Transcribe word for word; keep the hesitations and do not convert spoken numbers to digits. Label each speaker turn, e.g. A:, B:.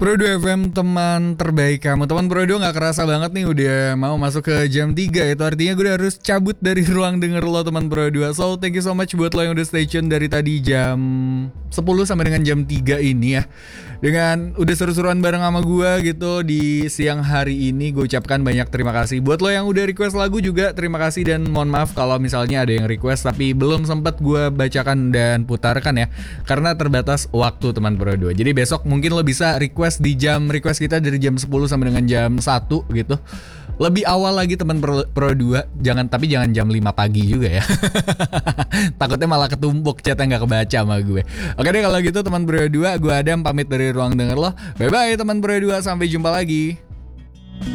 A: Pro dua F M, teman terbaik kamu. Teman Pro dua gak kerasa banget nih udah mau masuk ke jam tiga. Itu artinya gue udah harus cabut dari ruang denger lo teman Pro dua. So thank you so much buat lo yang udah stay tune dari tadi jam sepuluh sampai dengan jam tiga ini ya. Dengan udah seru-seruan bareng sama gue gitu di siang hari ini. Gue ucapkan banyak terima kasih. Buat lo yang udah request lagu juga terima kasih. Dan mohon maaf kalau misalnya ada yang request tapi belum sempat gue bacakan dan putarkan ya, karena terbatas waktu teman Pro dua. Jadi besok mungkin lo bisa request di jam request kita dari jam sepuluh sampai dengan jam satu gitu. Lebih awal lagi teman Pro, Pro dua. Jangan, tapi jangan jam lima pagi juga ya. Takutnya malah ketumpuk chatnya gak kebaca sama gue. Oke deh kalau gitu teman Pro dua, gue Adam pamit dari ruang denger lo. Bye bye teman Pro dua, sampai jumpa lagi.